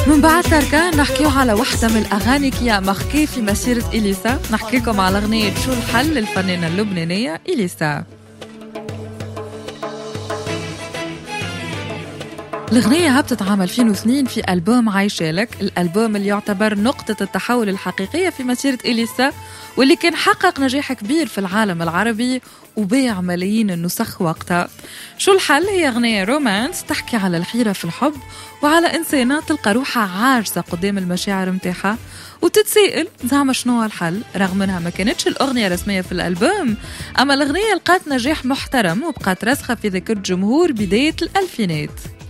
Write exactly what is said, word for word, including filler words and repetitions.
من بعد تركان نحكيو على وحدة من الأغاني كي ماركي في مسيرة إليسا. نحكي لكم على أغنية شو الحل للفنانة اللبنانية إليسا. الأغنية هبطت عام ألفين واثنين في ألبوم عايشالك، الألبوم اللي يعتبر نقطة التحول الحقيقية في مسيرة إليسا، واللي كان حقق نجاح كبير في العالم العربي وبيع ملايين النسخ وقتها. شو الحل هي أغنية رومانس تحكي على الحيرة في الحب وعلى إنسانة تلقى روحها عاجزة قدام المشاعر متاعها وتتسائل زعما شنو الحل. رغم انها ما كانتش الأغنية رسمية في الألبوم، أما الأغنية لقات نجاح محترم وبقات راسخة في ذاكرة الجمهور بداية الألفينات.